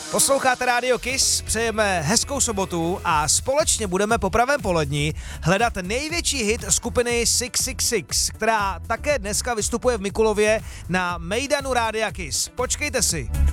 Posloucháte Rádio Kiss, přejeme hezkou sobotu a společně budeme po pravém poledni hledat největší hit skupiny 666, která také dneska vystupuje v Mikulově na mejdanu Rádia Kiss. Počkejte si.